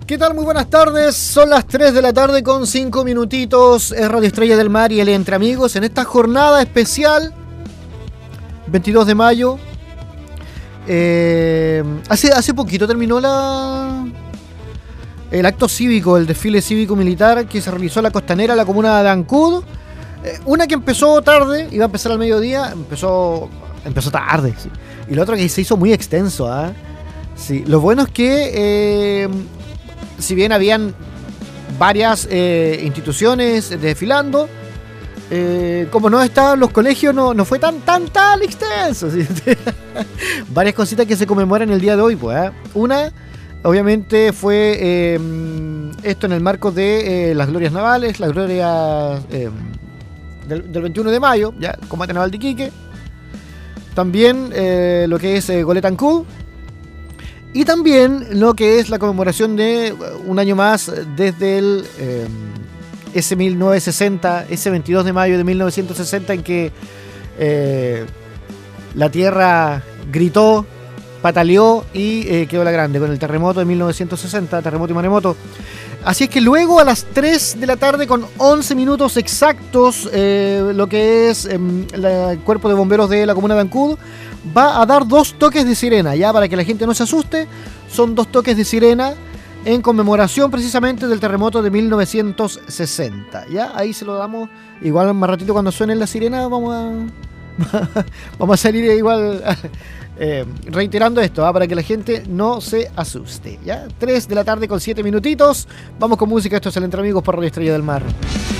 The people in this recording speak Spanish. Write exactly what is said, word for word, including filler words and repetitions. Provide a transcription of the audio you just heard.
¿Qué tal? Muy buenas tardes. Son las tres de la tarde con cinco minutitos. Es Radio Estrella del Mar y el Entre Amigos en esta jornada especial, veintidós de mayo. Eh, hace, hace poquito terminó la el acto cívico, el desfile cívico-militar que se realizó en la costanera, la comuna de Ancud. Eh, una que empezó tarde, iba a empezar al mediodía, empezó, empezó tarde. Sí. Y la otra que se hizo muy extenso. ¿eh? Sí. Lo bueno es que... Eh, si bien habían varias eh, instituciones desfilando, eh, como no estaban los colegios, no, no fue tan, tan, tan extenso. ¿Sí? Varias cositas que se conmemoran el día de hoy. Pues, ¿eh? Una, obviamente, fue eh, esto en el marco de eh, las glorias navales, las glorias eh, del, del veintiuno de mayo, ya, combate naval de Iquique. También eh, lo que es eh, Goleta Ancud. Y también lo que es la conmemoración de un año más desde el eh, ese mil novecientos sesenta, ese veintidós de mayo de mil novecientos sesenta, en que eh, la tierra gritó, pataleó y eh, quedó la grande con el terremoto de mil novecientos sesenta, terremoto y maremoto. Así es que luego a las tres de la tarde con once minutos exactos, eh, lo que es eh, la, el cuerpo de bomberos de la comuna de Ancud va a dar dos toques de sirena, ya para que la gente no se asuste. Son dos toques de sirena en conmemoración precisamente del terremoto de mil novecientos sesenta. Ya, ahí se lo damos. Igual más ratito cuando suene la sirena vamos a vamos a salir igual eh, reiterando esto, ¿eh? Para que la gente no se asuste. Ya, tres de la tarde con siete minutitos. Vamos con música. Esto es el Entre Amigos por Radio Estrella del Mar.